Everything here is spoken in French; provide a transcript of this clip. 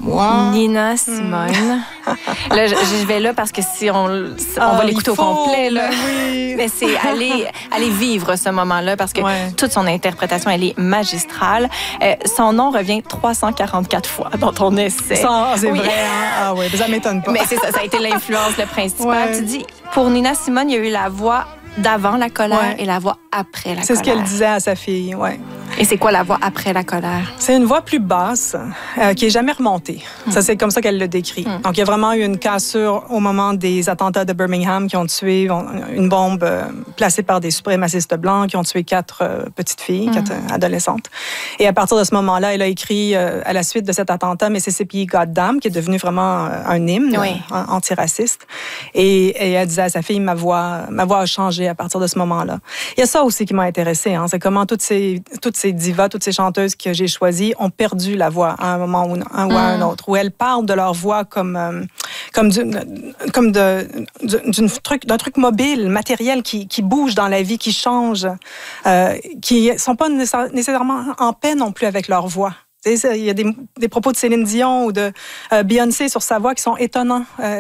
Wow. Nina Simone. Là, je vais là parce que si on va l'écouter au complet, là. Oui. Mais c'est aller vivre ce moment-là parce que toute son interprétation, elle est magistrale. Son nom revient 344 fois dans ton essai. C'est vrai, hein? Ah oui, ça m'étonne pas. Mais c'est ça a été l'influence le principal. Tu dis, pour Nina Simone, il y a eu la voix d'avant la colère et la voix après la colère. C'est ce qu'elle disait à sa fille, Et c'est quoi la voix après la colère? C'est une voix plus basse qui est jamais remontée. Ça, c'est comme ça qu'elle le décrit. Donc, il y a vraiment eu une cassure au moment des attentats de Birmingham qui ont tué une bombe placée par des suprémacistes blancs qui ont tué 4 petites filles, 4 adolescentes. Et à partir de ce moment-là, elle a écrit à la suite de cet attentat Mississippi Goddamn, qui est devenu vraiment un hymne antiraciste. Et elle disait à sa fille, ma voix a changé à partir de ce moment-là. Il y a ça aussi qui m'a intéressée. Hein, c'est comment toutes ces divas, toutes ces chanteuses que j'ai choisies ont perdu la voix à un moment ou à un autre, où elles parlent de leur voix comme d'un truc mobile, matériel qui bouge dans la vie, qui change, qui sont pas nécessairement en paix non plus avec leur voix. Il y a des propos de Céline Dion ou de Beyoncé sur sa voix qui sont étonnants.